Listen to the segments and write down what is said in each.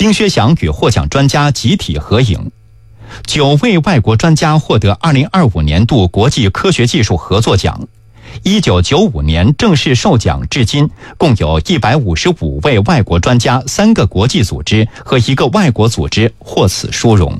丁薛祥与获奖专家集体合影。9位外国专家获得2025年度国际科学技术合作奖。1995年正式授奖至今，共有155位外国专家、3个国际组织和1个外国组织获此殊荣。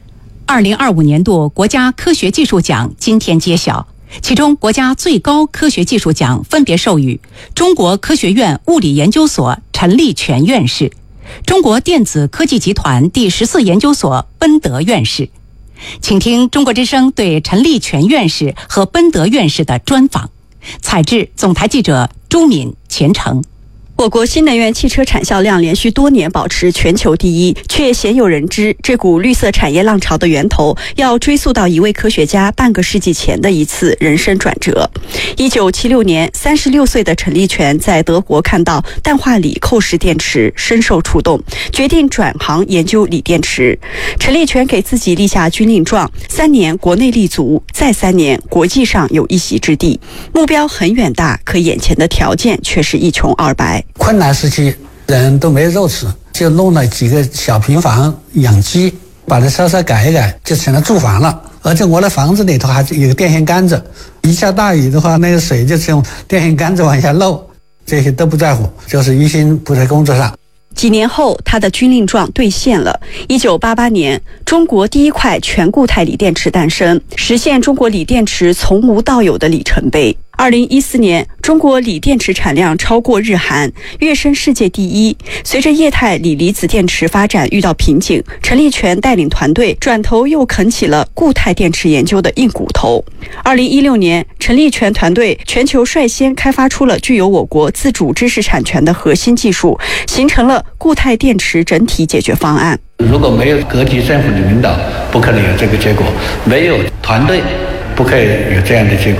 2025年度国家科学技术奖今天揭晓，其中国家最高科学技术奖分别授予中国科学院物理研究所陈立全院士、中国电子科技集团第14研究所奔德院士。请听中国之声对陈立全院士和奔德院士的专访。采制总台记者朱敏、钱程。 我国新能源汽车产销量连续多年保持全球第一，却鲜有人知这股绿色产业浪潮的源头要追溯到一位科学家半个世纪前的一次人生转折。1976年，36岁的陈立全在德国看到氮化锂扣式电池，深受触动，决定转行研究锂电池。陈立全给自己立下军令状：3年国内立足，再3年国际上有一席之地。目标很远大，可眼前的条件却是一穷二白。 困难时期人都没肉吃，就弄了几个小平房养鸡，把它稍稍改一改就成了住房了。而且我的房子里头还有个电线杆子，一下大雨的话，那个水就从电线杆子往下漏，这些都不在乎，就是一心扑在工作上。 几年后，他的军令状兑现了。1988年，中国第一块全固态锂电池诞生，实现中国锂电池从无到有的里程碑。2014年，中国锂电池产量超过日韩，跃升世界第一。随着液态锂离子电池发展遇到瓶颈，陈立全带领团队转头又啃起了固态电池研究的硬骨头。2016年，陈立全团队全球率先开发出了具有我国自主知识产权的核心技术，形成了固态电池整体解决方案。 如果没有各级政府的领导，不可能有这个结果；没有团队，不可以有这样的结果。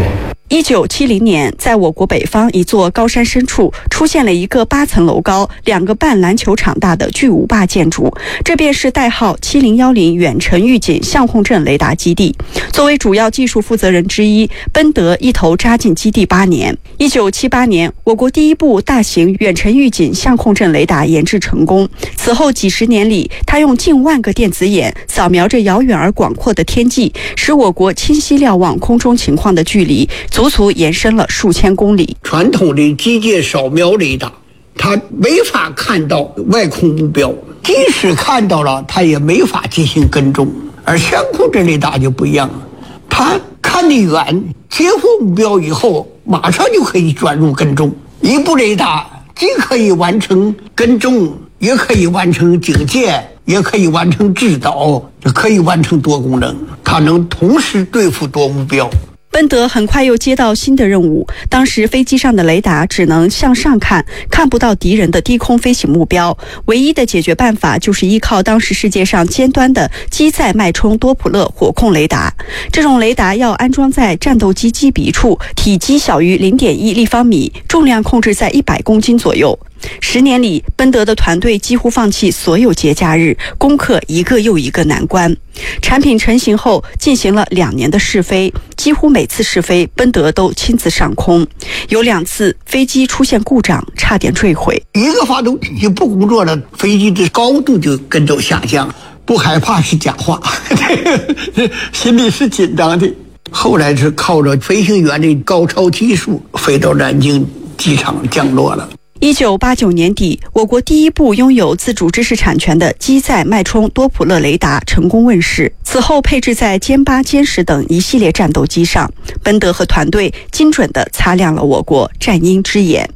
1970年，在我国北方一座高山深处，出现了一个8层楼高、2个半篮球场大的巨无霸建筑，这便是代号7010远程预警相控阵雷达基地。作为主要技术负责人之一，奔德一头扎进基地8年。1978年，我国第一部大型远程预警相控阵雷达研制成功。此后几十年里，他用近万个电子眼扫描着遥远而广阔的天际，使我国清晰瞭望空中情况的距离足足延伸了数千公里。 传统的机械扫描雷达，它没法看到外空目标，即使看到了，它也没法进行跟踪。而相控阵雷达就不一样了，它看得远，接获目标以后，马上就可以转入跟踪。一部雷达既可以完成跟踪，也可以完成警戒，也可以完成制导，也可以完成多功能，它能同时对付多目标。 奔德很快又接到新的任务，当时飞机上的雷达只能向上看，看不到敌人的低空飞行目标，唯一的解决办法就是依靠当时世界上尖端的机载脉冲多普勒火控雷达。这种雷达要安装在战斗机机鼻处，体积小于0.1立方米，重量控制在100公斤左右。10年里，奔德的团队几乎放弃所有节假日，攻克一个又一个难关。产品成型后，进行了2年的试飞，几乎每次试飞，奔德都亲自上空。有2次飞机出现故障，差点坠毁。 一个发动机不工作了，飞机的高度就跟着下降。不害怕是假话，心里是紧张的。后来是靠着飞行员的高超技术，飞到南京机场降落了。 1989年底，我国第一部拥有自主知识产权的机载脉冲多普勒雷达成功问世。此后配置在歼8、歼10等一系列战斗机上，奔德和团队精准地擦亮了我国战鹰之眼。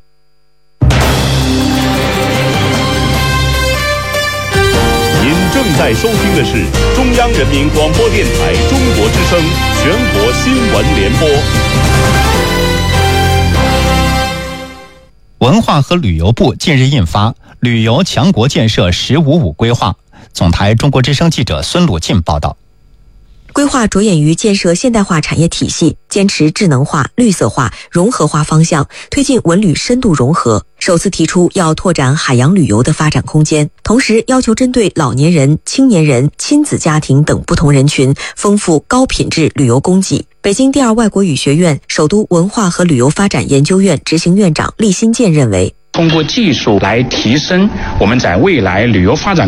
您正在收听的是中央人民广播电台中国之声全国新闻联播。 文化和旅游部近日印发《旅游强国建设“1055”规划》。总台中国之声记者孙鲁进报道。 规划着眼于建设现代化产业体系，坚持智能化、绿色化、融合化方向，推进文旅深度融合。首次提出要拓展海洋旅游的发展空间，同时要求针对老年人、青年人、亲子家庭等不同人群，丰富高品质旅游供给。北京第二外国语学院首都文化和旅游发展研究院执行院长厉新建认为， 通过技术来提升我们在未来旅游发展